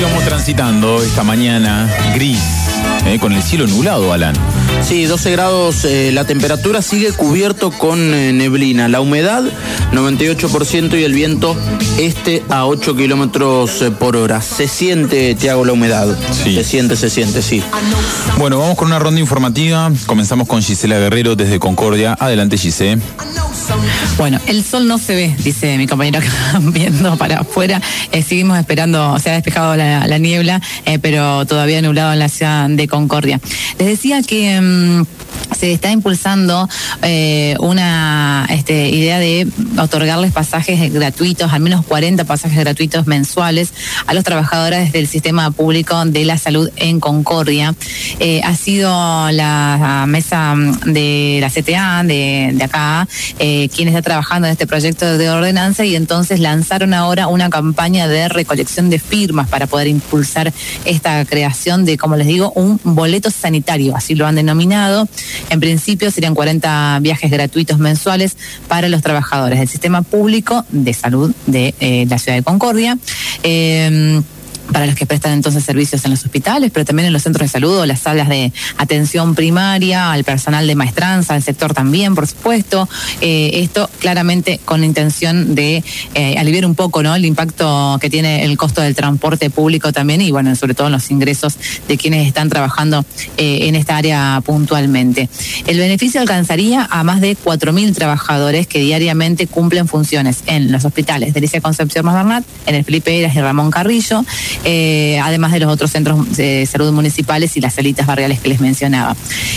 Vamos transitando esta mañana gris, con el cielo nublado, Alan. Sí, 12 grados, la temperatura sigue cubierto con neblina, la humedad 98% y el viento este a 8 kilómetros por hora. Se siente, Tiago, la humedad. Sí. Se siente, sí. Bueno, vamos con una ronda informativa. Comenzamos con Gisela Guerrero desde Concordia. Adelante, Gisela. Bueno, el sol no se ve, dice mi compañero acá viendo para afuera. Seguimos esperando, se ha despejado la niebla, pero todavía nublado en la ciudad de Concordia. Les decía que se está impulsando una idea de otorgarles pasajes gratuitos, al menos 40 pasajes gratuitos mensuales a los trabajadores del sistema público de la salud en Concordia. Ha sido la mesa de la CTA de acá quien está trabajando en este proyecto de ordenanza, y entonces lanzaron ahora una campaña de recolección de firmas para poder impulsar esta creación de, como les digo, un boleto sanitario, así lo han denominado. En principio serían 40 viajes gratuitos mensuales para los trabajadores del sistema público de salud de la ciudad de Concordia. Para los que prestan entonces servicios en los hospitales, pero también en los centros de salud o las salas de atención primaria, al personal de maestranza, al sector también, por supuesto. Esto claramente con intención de aliviar un poco, ¿no?, el impacto que tiene el costo del transporte público también, y bueno, sobre todo en los ingresos de quienes están trabajando en esta área puntualmente. El beneficio alcanzaría a más de 4.000 trabajadores que diariamente cumplen funciones en los hospitales de Alicia Concepción Más Bernat, en el Felipe Heras y Ramón Carrillo, además de los otros centros de salud municipales y las salitas barriales que les mencionaba.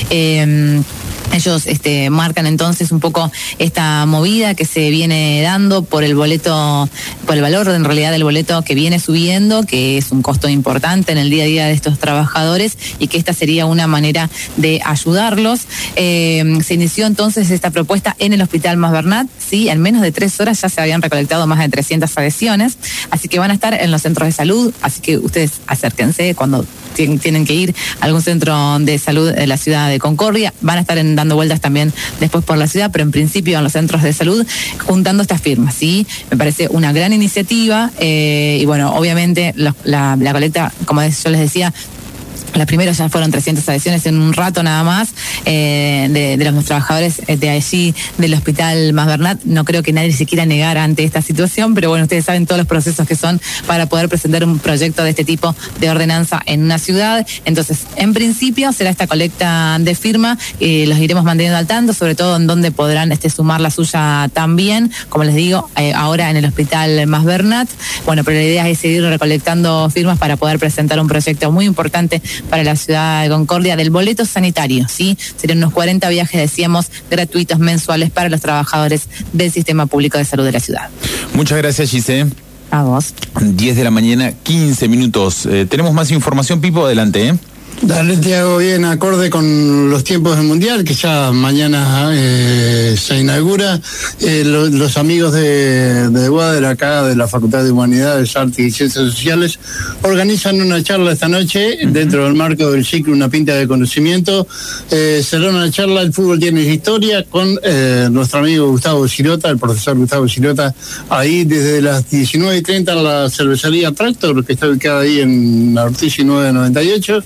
Ellos marcan entonces un poco esta movida que se viene dando por el boleto, por el valor en realidad del boleto que viene subiendo, que es un costo importante en el día a día de estos trabajadores, y que esta sería una manera de ayudarlos. Se inició entonces esta propuesta en el Hospital Más Bernat, sí, en menos de 3 horas ya se habían recolectado más de 300 adhesiones, así que van a estar en los centros de salud, así que ustedes acérquense cuando tienen que ir a algún centro de salud de la ciudad de Concordia. Van a estar dando vueltas también después por la ciudad, pero en principio en los centros de salud juntando estas firmas, ¿sí? Me parece una gran iniciativa, y bueno, obviamente la colecta, como yo les decía, las primeras ya fueron 300 adhesiones en un rato nada más, de los trabajadores de allí del Hospital Más Bernat. No creo que nadie se quiera negar ante esta situación, pero bueno, ustedes saben todos los procesos que son para poder presentar un proyecto de este tipo de ordenanza en una ciudad. Entonces, en principio será esta colecta de firma, los iremos manteniendo al tanto, sobre todo en donde podrán sumar la suya también, como les digo, ahora en el Hospital Más Bernat. Bueno, pero la idea es seguir recolectando firmas para poder presentar un proyecto muy importante para la ciudad de Concordia del boleto sanitario, ¿sí? Serían unos 40 viajes, decíamos, gratuitos mensuales para los trabajadores del sistema público de salud de la ciudad. Muchas gracias, Giselle. A vos. 10 de la mañana, 15 minutos. Tenemos más información, Pipo, adelante, Dale, Tiago, bien, acorde con los tiempos del Mundial, que ya mañana se inaugura. Los amigos de UADER, acá de la Facultad de Humanidades, Artes y Ciencias Sociales, organizan una charla esta noche, dentro del marco del ciclo Una Pinta de Conocimiento. Será una charla, El fútbol tiene historia, con nuestro amigo Gustavo Girota, el profesor Gustavo Girota, ahí desde las 19:30 en la cervecería Tractor, que está ubicada ahí en Ortiz 998.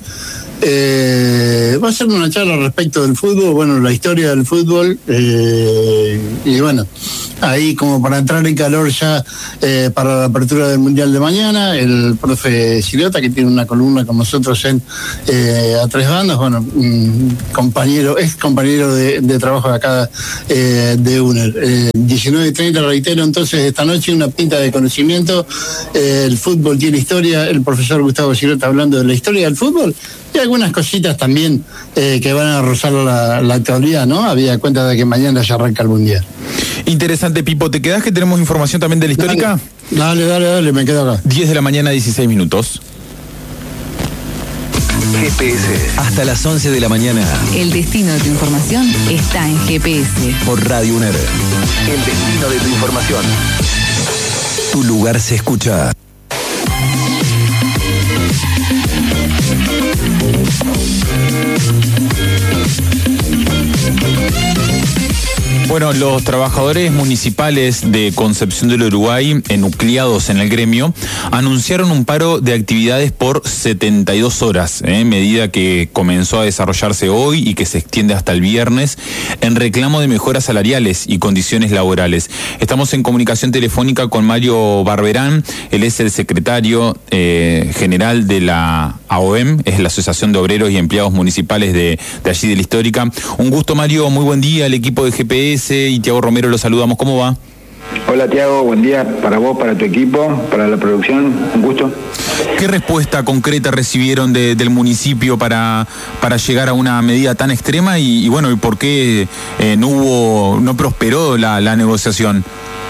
Va a ser una charla respecto del fútbol, bueno, la historia del fútbol, y bueno, ahí como para entrar en calor ya para la apertura del Mundial de mañana, el profe Girota, que tiene una columna con nosotros en A Tres Bandas, bueno, ex compañero de trabajo de acá de UNER. 19:30, reitero, entonces esta noche una pinta de conocimiento, el fútbol tiene historia, el profesor Gustavo Girota hablando de la historia del fútbol, y algunas cositas también que van a rozar la actualidad, ¿no? Había cuenta de que mañana ya arranca el Mundial. Interesante, Pipo. ¿Te quedás que tenemos información también de la histórica? Dale, me quedo acá. 10 de la mañana, 16 minutos. GPS. Hasta las 11 de la mañana. El destino de tu información está en GPS. Por Radio UNER. El destino de tu información. Tu lugar se escucha. Bueno. Bueno, los trabajadores municipales de Concepción del Uruguay, enucleados en el gremio, anunciaron un paro de actividades por 72 horas, medida que comenzó a desarrollarse hoy y que se extiende hasta el viernes, en reclamo de mejoras salariales y condiciones laborales. Estamos en comunicación telefónica con Mario Barberán, él es el secretario general de la AOEM, es la Asociación de Obreros y Empleados Municipales de allí de la Histórica. Un gusto, Mario, muy buen día, el equipo de GPS y Tiago Romero los saludamos. ¿Cómo va? Hola Tiago, buen día para vos, para tu equipo, para la producción, un gusto. ¿Qué respuesta concreta recibieron del municipio para llegar a una medida tan extrema y bueno, y por qué no prosperó la negociación?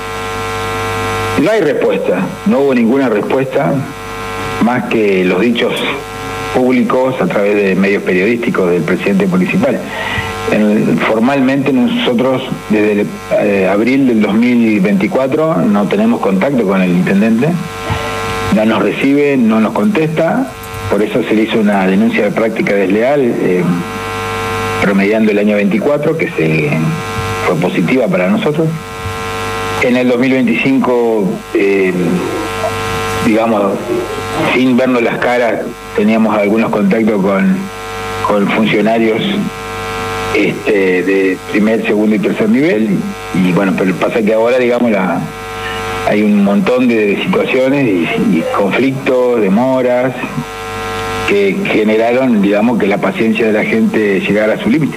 No hay respuesta, no hubo ninguna respuesta, más que los dichos públicos a través de medios periodísticos del presidente municipal. Formalmente nosotros desde abril del 2024 no tenemos contacto con el intendente, no nos recibe, no nos contesta, por eso se le hizo una denuncia de práctica desleal promediando el año 24, que fue positiva para nosotros. En el 2025, digamos, sin vernos las caras, teníamos algunos contactos con funcionarios de primer, segundo y tercer nivel, y bueno, pero pasa que ahora, digamos, hay un montón de situaciones y conflictos, demoras, que generaron, digamos, que la paciencia de la gente llegara a su límite.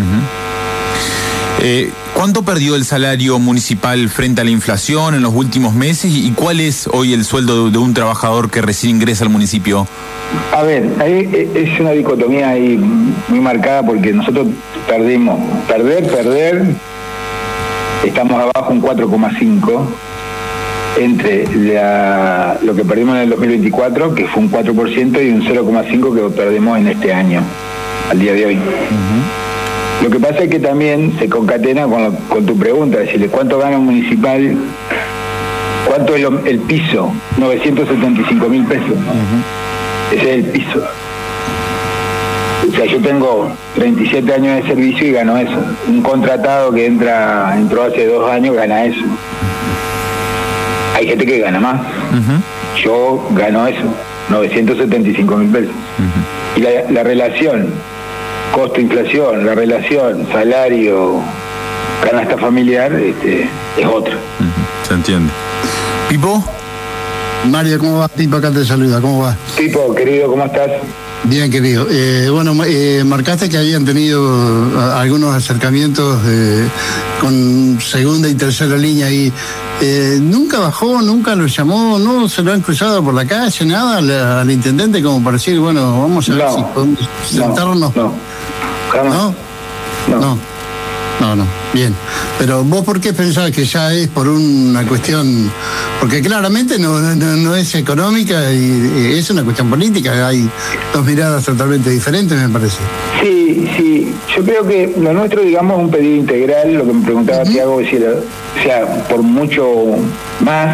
¿Cuánto perdió el salario municipal frente a la inflación en los últimos meses y cuál es hoy el sueldo de un trabajador que recién ingresa al municipio? A ver, es una dicotomía ahí muy marcada porque nosotros perdimos, perder, estamos abajo un 4,5 entre lo que perdimos en el 2024, que fue un 4%, y un 0,5 que perdimos en este año, al día de hoy. Lo que pasa es que también se concatena con tu pregunta, decirle cuánto gana un municipal, cuánto es el piso, 975.000 pesos. Ese es el piso. O sea, yo tengo 37 años de servicio y gano eso. Un contratado que entró hace 2 años gana eso. Hay gente que gana más. Yo gano eso, 975.000 pesos. Y la relación costo-inflación, la relación salario-canasta familiar es otra. Se entiende. ¿Pipo? Mario, ¿cómo va? Pipo acá te saluda, ¿cómo va? Pipo, querido, ¿cómo estás? Bien, querido. Bueno, marcaste que habían tenido algunos acercamientos con segunda y tercera línea y nunca bajó, nunca lo llamó, no se lo han cruzado por la calle, nada al intendente como para decir, bueno, vamos a ver si podemos sentarnos. No, bien. Pero vos, ¿por qué pensás que ya es por una cuestión? Porque claramente no es económica y es una cuestión política. Hay dos miradas totalmente diferentes, me parece. Sí. Yo creo que lo nuestro, digamos, es un pedido integral. Lo que me preguntaba Tiago, o sea, por mucho más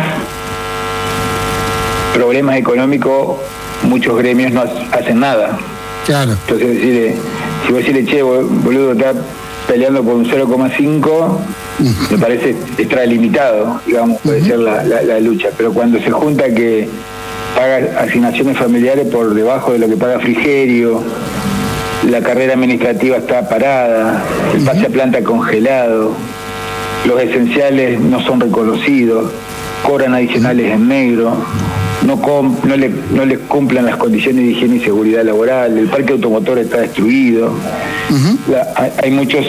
problemas económicos, muchos gremios no hacen nada. Claro. Entonces, si vos decís, che, boludo, está peleando por un 0,5, me parece extralimitado, digamos, puede ser la lucha. Pero cuando se junta que paga asignaciones familiares por debajo de lo que paga Frigerio, la carrera administrativa está parada, el pase a planta congelado, los esenciales no son reconocidos, cobran adicionales en negro, no les cumplan las condiciones de higiene y seguridad laboral, el parque automotor está destruido. Hay muchos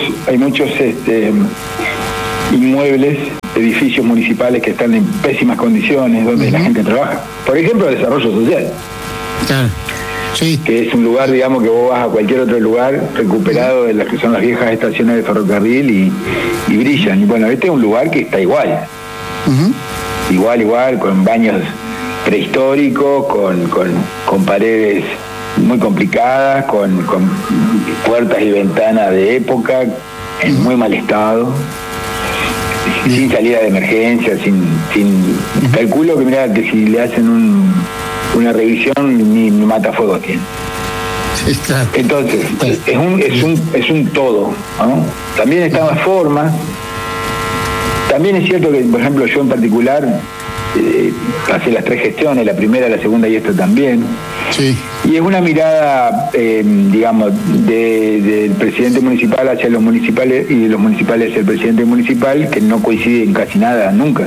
inmuebles, edificios municipales que están en pésimas condiciones, donde la gente trabaja. Por ejemplo, el desarrollo social. Claro. Sí. Que es un lugar, digamos, que vos vas a cualquier otro lugar recuperado de las que son las viejas estaciones de ferrocarril y brillan. Y bueno, este es un lugar que está igual. Igual, con baños prehistóricos, con paredes muy complicadas, con puertas y ventanas de época, en muy mal estado, sin salida de emergencia, calculo que mirá, que si le hacen una revisión ni matafuegos tiene. Claro. Entonces, es un todo, ¿no? También están las formas, También es cierto que, por ejemplo, yo en particular pasé las 3 gestiones, la primera, la segunda y esta también. Sí. Y es una mirada, digamos, del presidente municipal hacia los municipales y de los municipales hacia el presidente municipal, que no coincide en casi nada, nunca.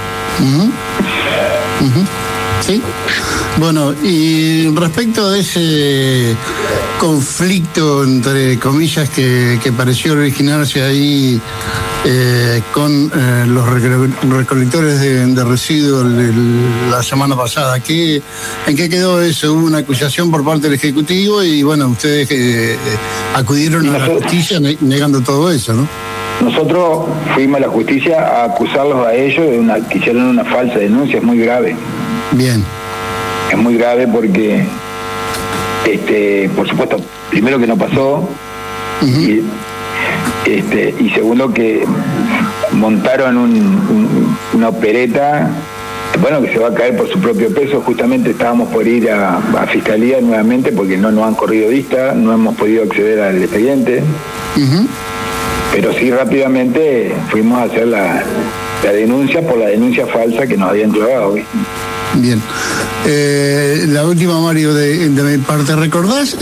Sí. Bueno, y respecto de ese conflicto, entre comillas, que pareció originarse ahí con los recolectores de residuos la semana pasada, ¿en qué quedó eso? Hubo una acusación por parte del Ejecutivo y bueno, ustedes acudieron a la justicia negando todo eso, ¿no? Nosotros fuimos a la justicia a acusarlos a ellos que hicieron una falsa denuncia, es muy grave. Bien. Es muy grave porque, por supuesto, primero que no pasó, y segundo que montaron una opereta, bueno, que se va a caer por su propio peso. Justamente estábamos por ir a Fiscalía nuevamente porque no nos han corrido vista, no hemos podido acceder al expediente. Pero sí rápidamente fuimos a hacer la denuncia por la denuncia falsa que nos habían llevado. Bien. La última, Mario, de mi parte, ¿recordás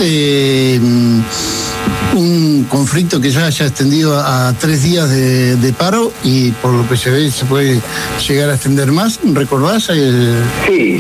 un conflicto que ya haya extendido a 3 días de paro y por lo que se ve se puede llegar a extender más? ¿Recordás? Sí,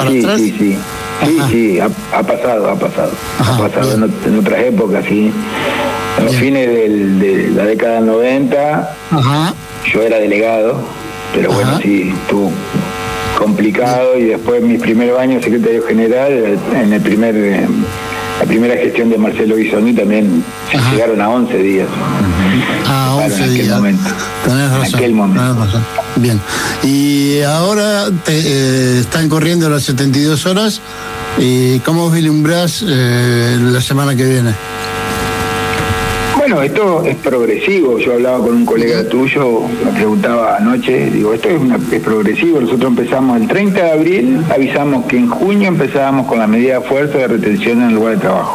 ha pasado en otras épocas, sí. En los fines de la década del 90, yo era delegado, pero bueno, sí, estuvo complicado, y después mis primeros años secretario general, en la primera gestión de Marcelo Bisoni también llegaron a 11 días. A 11 días. Tenés razón. En aquel momento. Bien. Y ahora están corriendo las 72 horas. ¿Cómo vislumbrás la semana que viene? Bueno, esto es progresivo. Yo hablaba con un colega tuyo, me preguntaba anoche, digo, esto es progresivo. Nosotros empezamos el 30 de abril, avisamos que en junio empezábamos con la medida de fuerza de retención en el lugar de trabajo.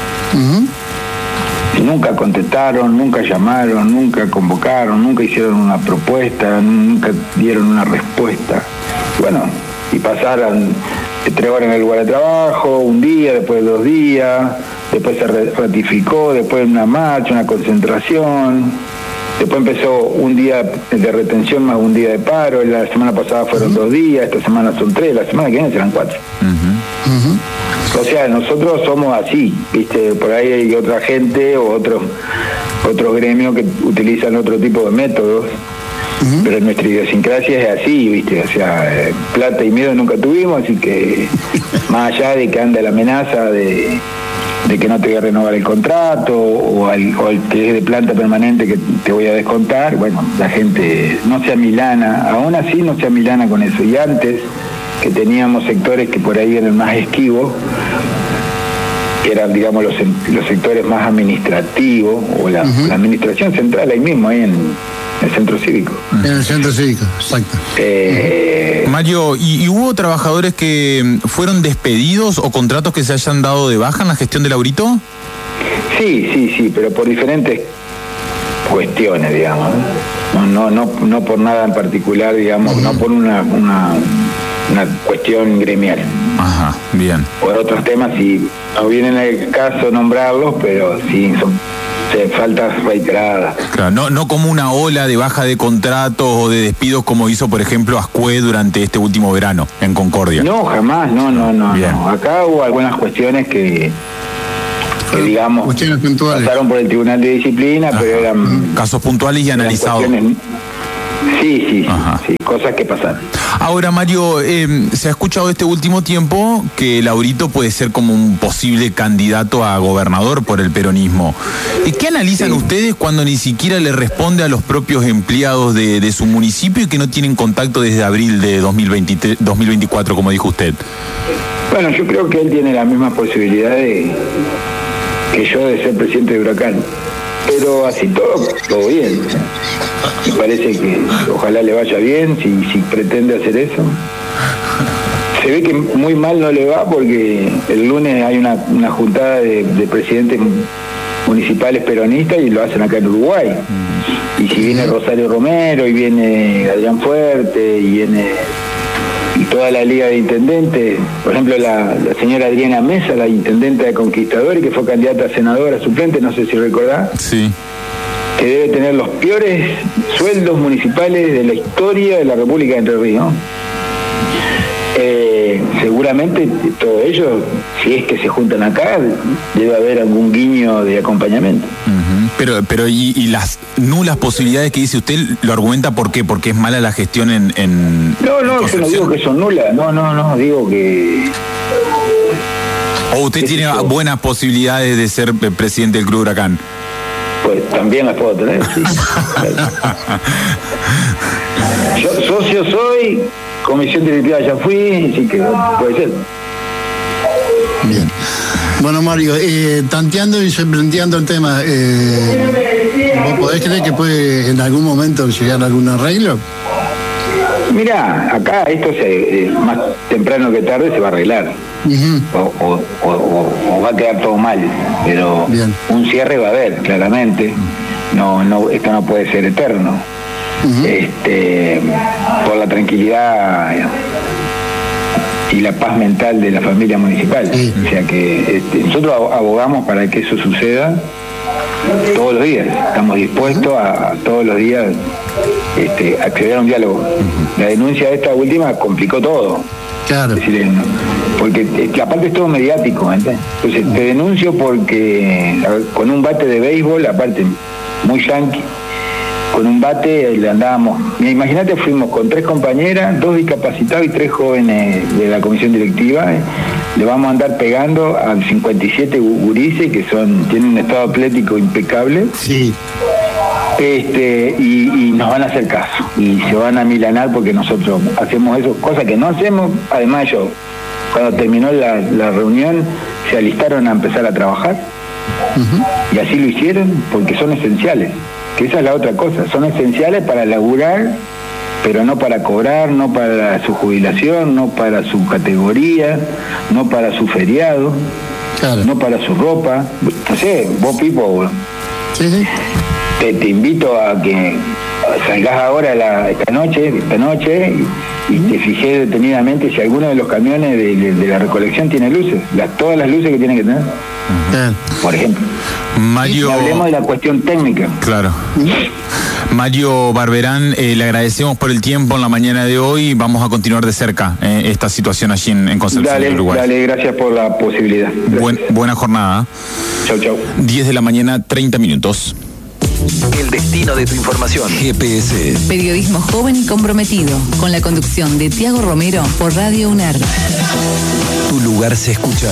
Nunca contestaron, nunca llamaron, nunca convocaron, nunca hicieron una propuesta, nunca dieron una respuesta. Bueno, y pasaron 3 horas en el lugar de trabajo, un día, después 2 días, después se ratificó, después una marcha, una concentración, después empezó un día de retención más un día de paro. La semana pasada fueron 2 días, esta semana son 3, la semana que viene serán 4. O sea, nosotros somos así, ¿viste? Por ahí hay otra gente o otros gremios que utilizan otro tipo de métodos. Pero nuestra idiosincrasia es así, ¿viste? O sea, plata y miedo nunca tuvimos, así que más allá de que anda la amenaza de que no te voy a renovar el contrato o el que es de planta permanente que te voy a descontar, bueno, la gente no se amilana, aún así no se amilana con eso. Y antes, que teníamos sectores que por ahí eran más esquivos, que eran, digamos, los sectores más administrativos, o la administración central ahí mismo, ahí en el centro cívico. En el centro cívico, exacto. Mario, ¿y hubo trabajadores que fueron despedidos o contratos que se hayan dado de baja en la gestión de Laurito? Sí, pero por diferentes cuestiones, digamos. No por nada en particular, digamos, no por una cuestión gremial. Ajá, bien. Por otros temas, sí, no viene en el caso nombrarlos, pero sí, son faltas reiteradas. Claro, no como una ola de baja de contratos o de despidos como hizo, por ejemplo, Ascue durante este último verano en Concordia. No, jamás, no. Acá hubo algunas cuestiones que digamos, pasaron por el Tribunal de Disciplina, pero eran casos puntuales y analizados. Sí, cosas que pasaron. Ahora, Mario, se ha escuchado este último tiempo que Laurito puede ser como un posible candidato a gobernador por el peronismo. ¿Qué analizan ustedes cuando ni siquiera le responde a los propios empleados de su municipio y que no tienen contacto desde abril de 2024, como dijo usted? Bueno, yo creo que él tiene la misma posibilidad que yo de ser presidente de Huracán. Pero así todo bien. Me parece que ojalá le vaya bien si pretende hacer eso. Se ve que muy mal no le va porque el lunes hay una juntada de presidentes municipales peronistas y lo hacen acá en Uruguay. Y si viene Rosario Romero, y viene Adrián Fuerte, y viene toda la Liga de Intendentes, por ejemplo la señora Adriana Mesa, la intendenta de Conquistadores, que fue candidata a senadora suplente, no sé si recordás. Sí. Que debe tener los peores sueldos municipales de la historia de la República de Entre Ríos. Seguramente todo ello, si es que se juntan acá, debe haber algún guiño de acompañamiento. Pero y las nulas posibilidades que dice usted, ¿lo argumenta por qué? Porque es mala la gestión en No, yo no digo que son nulas, no, digo que... ¿O usted tiene buenas posibilidades de ser presidente del Club Huracán? Pues también las puedo tener, sí. Yo socio soy, comisión directiva ya fui, así que puede ser. Bien. Bueno, Mario, tanteando y planteando el tema, ¿vos podés creer que puede en algún momento llegar a algún arreglo? Mirá, acá esto más temprano que tarde se va a arreglar. O va a quedar todo mal, pero bien. Un cierre va a haber, claramente. No, esto no puede ser eterno. Por la tranquilidad y la paz mental de la familia municipal. O sea que nosotros abogamos para que eso suceda todos los días. Estamos dispuestos a todos los días acceder a un diálogo. La denuncia de esta última complicó todo. Claro. Es decir, porque aparte es todo mediático, ¿entendés? Entonces te denuncio porque con un bate de béisbol, aparte muy yankee, con un bate le andábamos, imagínate, fuimos con 3 compañeras, 2 discapacitados y 3 jóvenes de la comisión directiva, le vamos a andar pegando a 57 gurises que tienen un estado atlético impecable. Sí. Y nos van a hacer caso y se van a milanar porque nosotros hacemos eso, cosa que no hacemos. Además ellos, cuando terminó la reunión, se alistaron a empezar a trabajar. Y así lo hicieron porque son esenciales, que esa es la otra cosa, son esenciales para laburar, pero no para cobrar, no para su jubilación, no para su categoría, no para su feriado, claro, no para su ropa. No sé, vos, Pipo, sí. Te invito a que salgas ahora esta noche y te fijes detenidamente si alguno de los camiones de la recolección tiene luces, todas las luces que tienen que tener. Por ejemplo. Mario... Hablemos de la cuestión técnica. Claro. Mario Barberán, le agradecemos por el tiempo en la mañana de hoy. Vamos a continuar de cerca esta situación allí en Concepción del Uruguay. Dale, gracias por la posibilidad. Buena jornada. Chau. 10 de la mañana, 30 minutos. El destino de tu información. GPS. Periodismo joven y comprometido, con la conducción de Tiago Romero por Radio UNER. Tu lugar se escucha.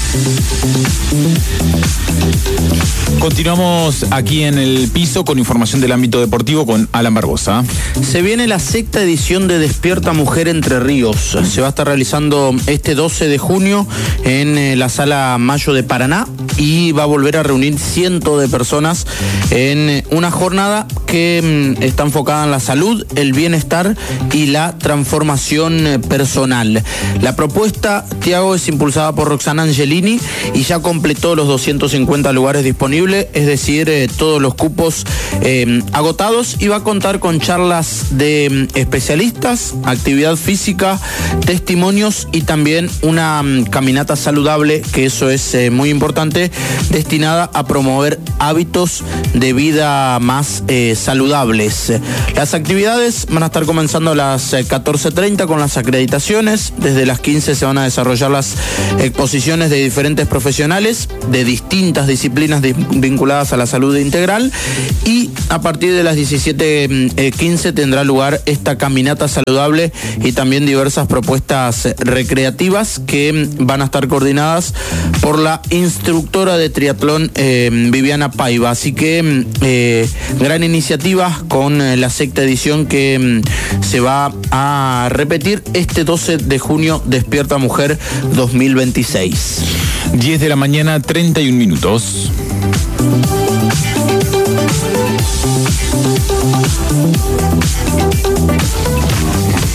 Continuamos aquí en el piso con información del ámbito deportivo con Alan Barbosa. Se viene la 6ª edición de Despierta Mujer Entre Ríos. Se va a estar realizando este 12 de junio en la Sala Mayo de Paraná y va a volver a reunir cientos de personas en una jornada que está enfocada en la salud, el bienestar y la transformación personal. La propuesta, Tiago, es impulsada por Roxana Angelini y ya completó los 250 lugares disponibles, es decir, todos los cupos agotados, y va a contar con charlas de especialistas, actividad física, testimonios y también una caminata saludable, que eso es muy importante, destinada a promover hábitos de vida más saludables. Las actividades van a estar comenzando a las 14:30 con las acreditaciones. Desde las 15 se van a desarrollar las exposiciones de diferentes profesionales de distintas disciplinas vinculadas a la salud integral, y a partir de las 17:15 tendrá lugar esta caminata saludable y también diversas propuestas recreativas que van a estar coordinadas por la instructora de triatlón Viviana Paiva. Así que gran iniciativa con la 6ª edición que se va a repetir este 12 de junio, Despierta Mujer 2026. 10 de la mañana, 31 minutos.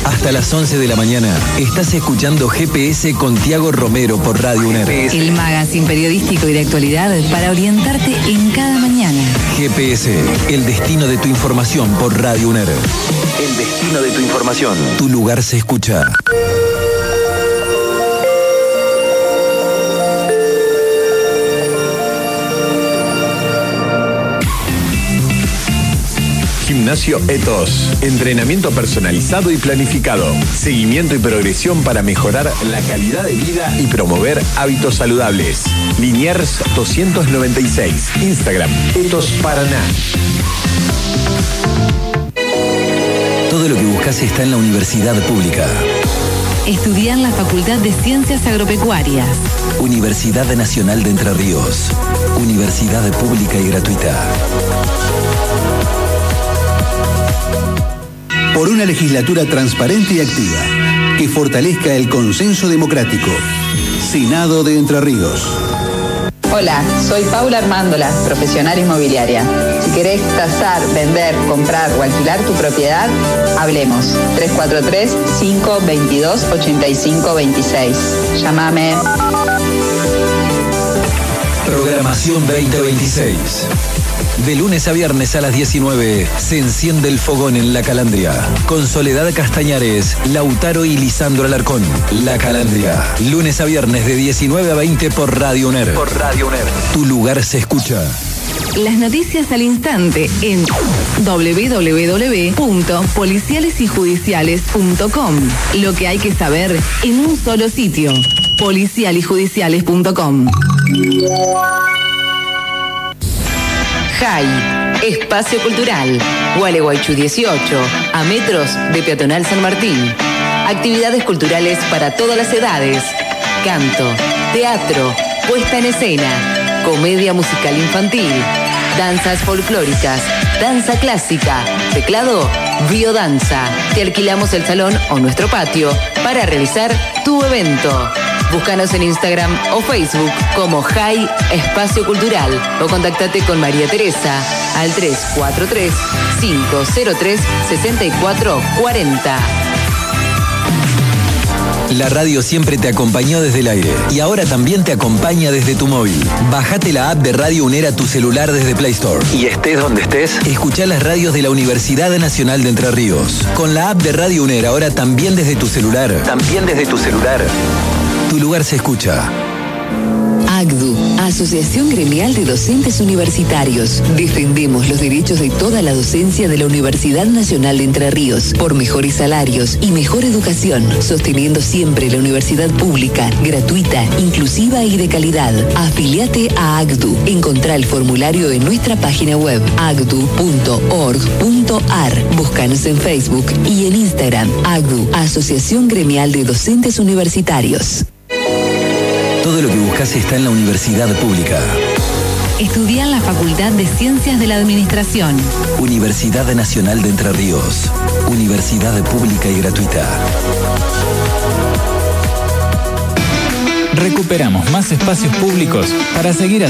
Hasta las 11 de la mañana estás escuchando GPS con Tiago Romero por Radio UNER. El magazine periodístico y de actualidad para orientarte en cada mañana. GPS, el destino de tu información por Radio UNER. El destino de tu información. Tu lugar se escucha. Gimnasio Ethos. Entrenamiento personalizado y planificado. Seguimiento y progresión para mejorar la calidad de vida y promover hábitos saludables. Liniers 296. Instagram Ethos Paraná. Todo lo que buscas está en la universidad pública. Estudiar en la Facultad de Ciencias Agropecuarias. Universidad Nacional de Entre Ríos. Universidad pública y gratuita. Por una legislatura transparente y activa, que fortalezca el consenso democrático. Senado de Entre Ríos. Hola, soy Paula Armándola, profesional inmobiliaria. Si querés tasar, vender, comprar o alquilar tu propiedad, hablemos. 343-522-8526. Llámame. Programación 2026. De lunes a viernes a las 19 se enciende el fogón en La Calandria. Con Soledad Castañares, Lautaro y Lisandro Alarcón. La Calandria. Lunes a viernes de 19 a 20 por Radio UNER. Por Radio UNER. Tu lugar se escucha. Las noticias al instante en www.policialesyjudiciales.com. Lo que hay que saber en un solo sitio. policialyjudiciales.com. JAI, Espacio Cultural, Gualeguaychú 18, a metros de Peatonal San Martín. Actividades culturales para todas las edades. Canto, teatro, puesta en escena, comedia musical infantil, danzas folclóricas, danza clásica, teclado, biodanza. Te alquilamos el salón o nuestro patio para realizar tu evento. Búscanos en Instagram o Facebook como JAI Espacio Cultural o contactate con María Teresa al 343-503-6440. La radio siempre te acompañó desde el aire y ahora también te acompaña desde tu móvil. Bájate la app de Radio UNER a tu celular desde Play Store. Y estés donde estés, escuchá las radios de la Universidad Nacional de Entre Ríos. Con la app de Radio UNER ahora también desde tu celular. También desde tu celular. Tu lugar se escucha. AGDU, Asociación Gremial de Docentes Universitarios. Defendemos los derechos de toda la docencia de la Universidad Nacional de Entre Ríos por mejores salarios y mejor educación, sosteniendo siempre la universidad pública, gratuita, inclusiva y de calidad. Afiliate a AGDU. Encontrá el formulario en nuestra página web agdu.org.ar. Búscanos en Facebook y en Instagram. AGDU, Asociación Gremial de Docentes Universitarios. Todo lo que buscas está en la universidad pública. Estudia en la Facultad de Ciencias de la Administración. Universidad Nacional de Entre Ríos. Universidad pública y gratuita. Recuperamos más espacios públicos para seguir